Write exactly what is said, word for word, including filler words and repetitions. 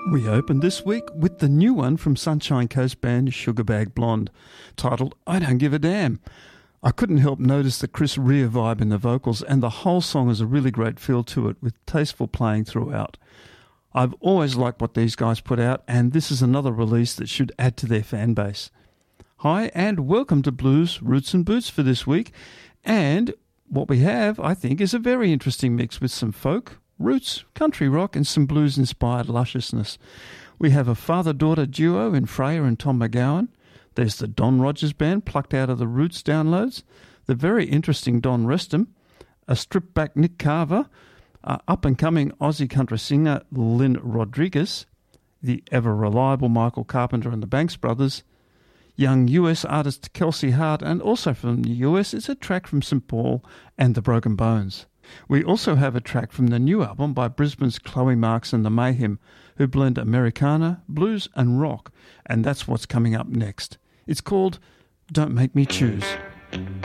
We opened this week with the new one from Sunshine Coast band Sugarbag Blonde, titled I Don't Give a Damn. I couldn't help notice the Chris Rea vibe in the vocals, and the whole song has a really great feel to it with tasteful playing throughout. I've always liked what these guys put out, and this is another release that should add to their fan base. Hi, and welcome to Blues, Roots and Boots for this week. And what we have, I think, is a very interesting mix with some folk, roots, country rock and some blues-inspired lusciousness. We have a father-daughter duo in Freya and Tom McGowan. There's the Don Rogers Band plucked out of the Roots downloads, the very interesting Don Reston, a stripped-back Nick Carver, uh, up-and-coming Aussie country singer Lynn Rodriguez, the ever-reliable Michael Carpenter and the Banks Brothers, young U S artist Kelsey Hart, and also from the U S, it's a track from Saint Paul and the Broken Bones. We also have a track from the new album by Brisbane's Chloe Marks and the Mayhem, who blend Americana, blues and rock, and that's what's coming up next. It's called Don't Make Me Choose.